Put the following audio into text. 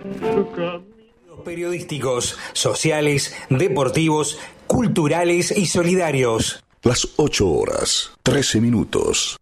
Periodísticos, sociales, deportivos, culturales y solidarios. Las 8 horas, 13 minutos.